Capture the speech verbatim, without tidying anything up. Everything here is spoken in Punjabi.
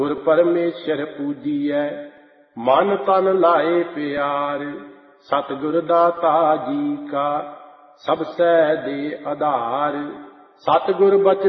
ਗੁਰ ਪਰਮੇਸ਼ਰ ਪੂਜੀਐ, ਮਨ ਤਨ ਲਾਏ ਪਿਆਰ। ਸਤਿਗੁਰ ਦਾਤਾ ਜੀ ਕਾ ਸਭ ਸੈ ਦੇ ਆਧਾਰ। ਸਤਿਗੁਰ ਬਚਨ